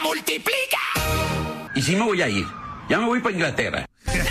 multiplica. Y sí me voy a ir. Ya me voy para Inglaterra.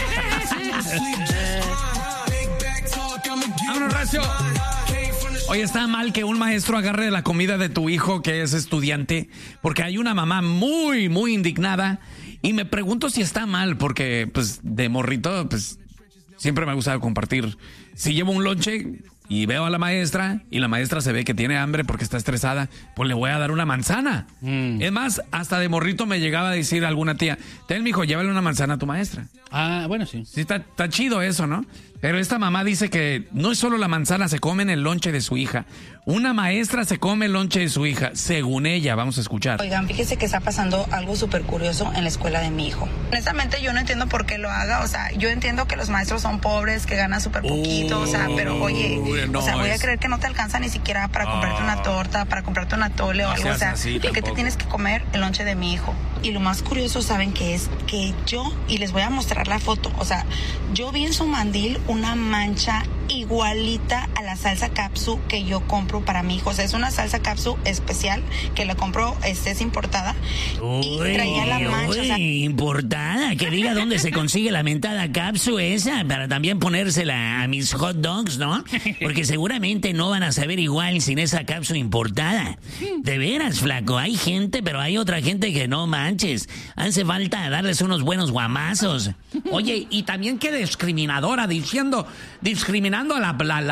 ¡Vámonos, Racio! Oye, está mal que un maestro agarre la comida de tu hijo que es estudiante, porque hay una mamá muy, muy indignada, y me pregunto si está mal, porque, pues, de morrito, pues, siempre me ha gustado compartir. Si llevo un lonche y veo a la maestra, y la maestra se ve que tiene hambre porque está estresada, pues le voy a dar una manzana. Es más, hasta de morrito me llegaba a decir alguna tía, ten, mijo, llévale una manzana a tu maestra. Ah, bueno, sí. Sí, está chido eso, ¿no? Pero esta mamá dice que no es solo la manzana, se come en el lonche de su hija. Una maestra se come el lonche de su hija, según ella. Vamos a escuchar. Oigan, fíjese que está pasando algo súper curioso en la escuela de mi hijo. Honestamente, yo no entiendo por qué lo haga. O sea, yo entiendo que los maestros son pobres, que ganan súper poquito. O sea, pero oye, no, o sea, voy a creer que no te alcanza ni siquiera para comprarte una torta, para comprarte un atole o algo. O sea, ¿qué te tienes que comer? El lonche de mi hijo. Y lo más curioso, ¿saben qué es? Que yo, y les voy a mostrar la foto, o sea, yo vi en su mandil una mancha igualita a la salsa capsu que yo compro para mi hijo. O sea, es una salsa capsu especial que la compro, es importada. Y traía la mancha. O sea, importada, que diga dónde se consigue la mentada capsu esa, para también ponérsela a mis hot dogs, ¿no? Porque seguramente no van a saber igual sin esa capsu importada. De veras, flaco, hay gente, pero hay otra gente que no manches. Hace falta darles unos buenos guamazos. Oye, y también qué discriminadora, discriminando a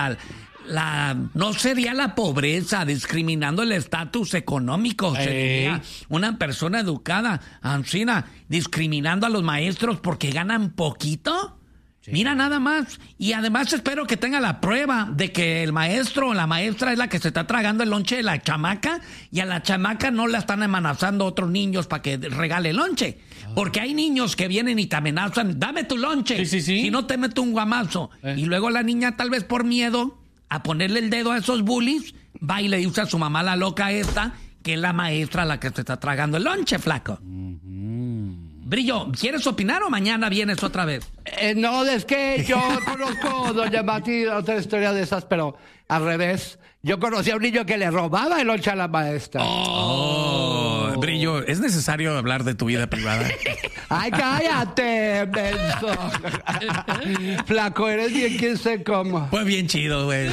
no sería la pobreza, discriminando el estatus económico, sería una persona educada, Ancina, discriminando a los maestros porque ganan poquito. Sí. Mira nada más. Y además espero que tenga la prueba de que el maestro o la maestra es la que se está tragando el lonche de la chamaca, y a la chamaca no la están amenazando otros niños para que regale el lonche. Porque hay niños que vienen y te amenazan, dame tu lonche, si no te meto un guamazo. Y luego la niña, tal vez por miedo a ponerle el dedo a esos bullies, va y le dice a su mamá la loca esta, que es la maestra la que se está tragando el lonche, flaco. Brillo, ¿quieres opinar o mañana vienes otra vez? No, es que yo conozco, doña Mati, otra historia de esas, pero al revés. Yo conocí a un niño que le robaba el lonche a la maestra. Brillo, ¿es necesario hablar de tu vida privada? ¡Ay, cállate, menso! Flaco, eres bien quien sé cómo. Pues bien chido, güey.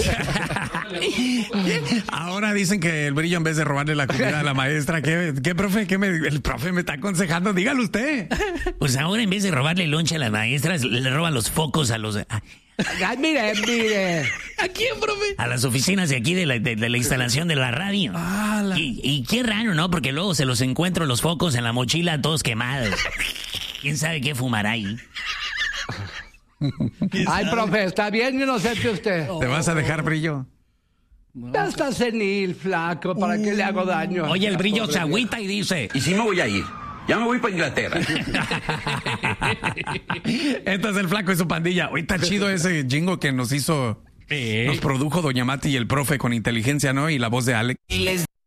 Ahora dicen que el Brillo, en vez de robarle la comida a la maestra, ¿qué profe? El profe me está aconsejando, dígalo usted. Pues ahora, en vez de robarle el lonche a las maestras, le roban los focos a los... Ay, mire. ¿A quién, profe? A las oficinas de aquí de la instalación de la radio. Y qué raro, ¿no? Porque luego se los encuentro los focos en la mochila todos quemados. ¿Quién sabe qué fumará ahí? Ay, profe, está bien inocente usted. ¿Te vas a dejar, Brillo? Ya está senil, flaco, ¿para qué le hago daño? Oye, el Brillo se agüita y dice... Y sí me voy a ir. Ya me voy para Inglaterra. Este es el Flaco y su pandilla. Hoy está chido ese jingo que nos hizo... Nos produjo Doña Mati y el profe con inteligencia, ¿no? Y la voz de Alex.